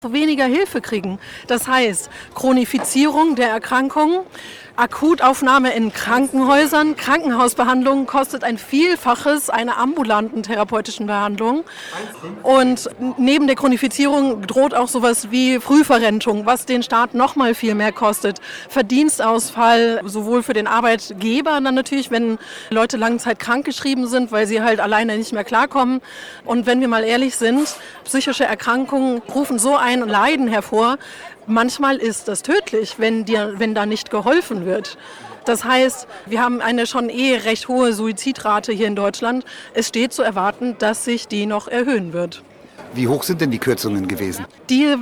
weniger Hilfe kriegen. Das heißt, Chronifizierung der Erkrankungen, Akutaufnahme in Krankenhäusern, Krankenhausbehandlung kostet ein Vielfaches einer ambulanten therapeutischen Behandlung. Und neben der Chronifizierung droht auch sowas wie Frühverrentung, was den Staat noch mal viel mehr kostet. Verdienstausfall, sowohl für den Arbeitgeber dann natürlich, wenn Leute lange Zeit krankgeschrieben sind, weil sie halt alleine nicht mehr klarkommen. Und wenn wir mal ehrlich sind, psychische Erkrankungen rufen so ein Leiden hervor. Manchmal ist das tödlich, wenn da nicht geholfen wird. Das heißt, wir haben eine schon recht hohe Suizidrate hier in Deutschland. Es steht zu erwarten, dass sich die noch erhöhen wird. Wie hoch sind denn die Kürzungen gewesen? Die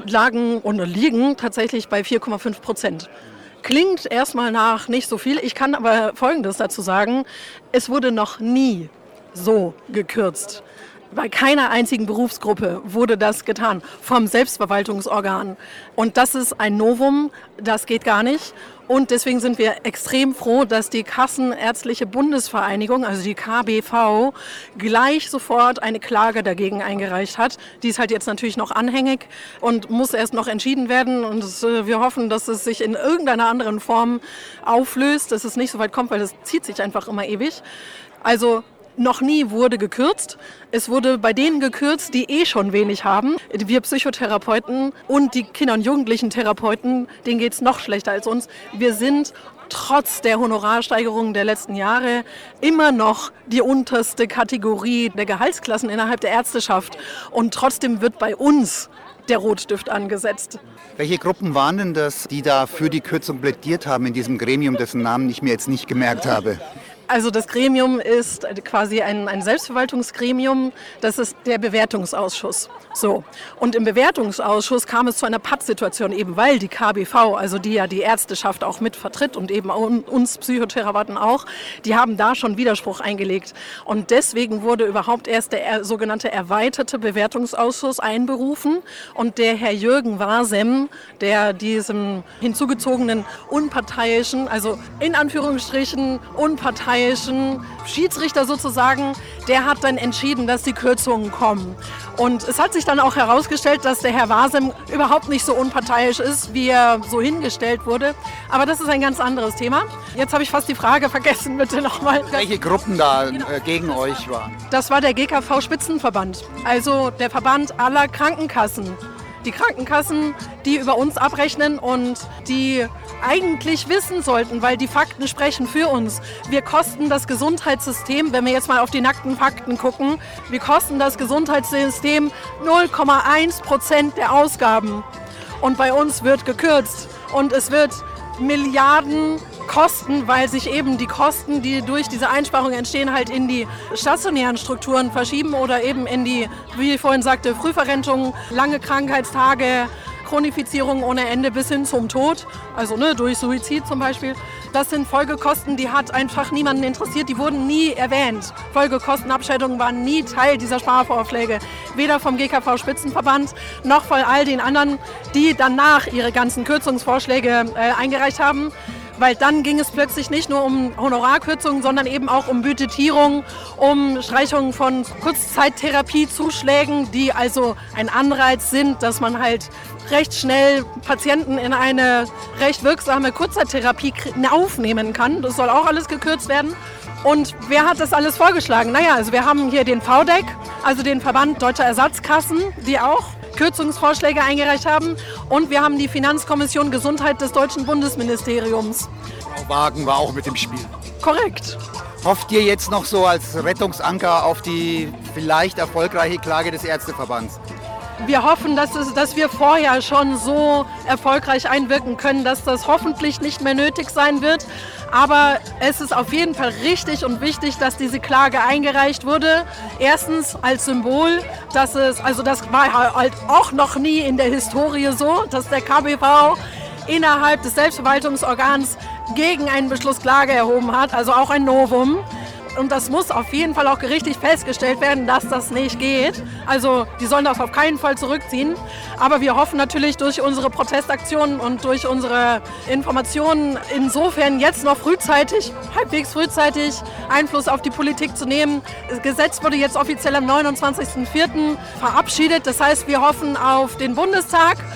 liegen tatsächlich bei 4,5%. Klingt erstmal nach nicht so viel. Ich kann aber Folgendes dazu sagen. Es wurde noch nie so gekürzt. Bei keiner einzigen Berufsgruppe wurde das getan vom Selbstverwaltungsorgan. Und das ist ein Novum, das geht gar nicht. Und deswegen sind wir extrem froh, dass die Kassenärztliche Bundesvereinigung, also die KBV, gleich sofort eine Klage dagegen eingereicht hat. Die ist halt jetzt natürlich noch anhängig und muss erst noch entschieden werden. Und wir hoffen, dass es sich in irgendeiner anderen Form auflöst, dass es nicht so weit kommt, weil das zieht sich einfach immer ewig. Also noch nie wurde gekürzt. Es wurde bei denen gekürzt, die schon wenig haben. Wir Psychotherapeuten und die Kinder- und Jugendlichen-Therapeuten, denen geht es noch schlechter als uns. Wir sind trotz der Honorarsteigerungen der letzten Jahre immer noch die unterste Kategorie der Gehaltsklassen innerhalb der Ärzteschaft. Und trotzdem wird bei uns der Rotstift angesetzt. Welche Gruppen waren denn das, die da für die Kürzung plädiert haben in diesem Gremium, dessen Namen ich mir jetzt nicht gemerkt habe? Also das Gremium ist quasi ein Selbstverwaltungsgremium, das ist der Bewertungsausschuss. So. Und im Bewertungsausschuss kam es zu einer Pattsituation, eben weil die KBV, also die ja die Ärzteschaft auch mit vertritt und eben uns Psychotherapeuten auch, die haben da schon Widerspruch eingelegt. Und deswegen wurde überhaupt erst der sogenannte erweiterte Bewertungsausschuss einberufen und der Herr Jürgen Wasem, der diesem hinzugezogenen unparteiischen, also in Anführungsstrichen unparteiischen Schiedsrichter sozusagen, der hat dann entschieden, dass die Kürzungen kommen. Und es hat sich dann auch herausgestellt, dass der Herr Wasem überhaupt nicht so unparteiisch ist, wie er so hingestellt wurde. Aber das ist ein ganz anderes Thema. Jetzt habe ich fast die Frage vergessen, bitte nochmal. Welche Gruppen da gegen euch waren? Das war der GKV-Spitzenverband, also der Verband aller Krankenkassen. Die Krankenkassen, die über uns abrechnen und die eigentlich wissen sollten, weil die Fakten sprechen für uns. Wir kosten das Gesundheitssystem, wenn wir jetzt mal auf die nackten Fakten gucken, wir kosten das Gesundheitssystem 0,1% der Ausgaben. Und bei uns wird gekürzt und es wird Milliarden kosten, weil sich eben die Kosten, die durch diese Einsparungen entstehen, halt in die stationären Strukturen verschieben oder eben in die, wie ich vorhin sagte, Frühverrentung, lange Krankheitstage, Chronifizierung ohne Ende bis hin zum Tod, also durch Suizid zum Beispiel. Das sind Folgekosten, die hat einfach niemanden interessiert, die wurden nie erwähnt. Folgekostenabschätzungen waren nie Teil dieser Sparvorschläge, weder vom GKV-Spitzenverband noch von all den anderen, die danach ihre ganzen Kürzungsvorschläge eingereicht haben. Weil dann ging es plötzlich nicht nur um Honorarkürzungen, sondern eben auch um Budgetierung, um Streichung von Kurzzeittherapiezusschlägen, die also ein Anreiz sind, dass man halt recht schnell Patienten in eine recht wirksame Kurzzeittherapie aufnehmen kann. Das soll auch alles gekürzt werden. Und wer hat das alles vorgeschlagen? Naja, also wir haben hier den VDEC, also den Verband Deutscher Ersatzkassen, die auch Kürzungsvorschläge eingereicht haben. Und wir haben die Finanzkommission Gesundheit des Deutschen Bundesministeriums. Frau Wagen war auch mit im Spiel. Korrekt. Hofft ihr jetzt noch so als Rettungsanker auf die vielleicht erfolgreiche Klage des Ärzteverbands? Wir hoffen, dass wir vorher schon so erfolgreich einwirken können, dass das hoffentlich nicht mehr nötig sein wird. Aber es ist auf jeden Fall richtig und wichtig, dass diese Klage eingereicht wurde. Erstens als Symbol, das war halt auch noch nie in der Historie so, dass der KBV innerhalb des Selbstverwaltungsorgans gegen einen Beschluss Klage erhoben hat, also auch ein Novum. Und das muss auf jeden Fall auch gerichtlich festgestellt werden, dass das nicht geht. Also die sollen das auf keinen Fall zurückziehen. Aber wir hoffen natürlich durch unsere Protestaktionen und durch unsere Informationen insofern jetzt noch halbwegs frühzeitig Einfluss auf die Politik zu nehmen. Das Gesetz wurde jetzt offiziell am 29.04. verabschiedet. Das heißt, wir hoffen auf den Bundestag